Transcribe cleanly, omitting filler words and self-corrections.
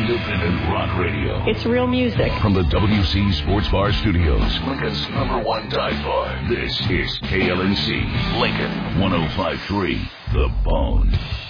Independent rock radio. It's real music. From the WC Sports Bar Studios, Lincoln's #1 dive bar. This is KLNC, Lincoln 105.3, The Bone.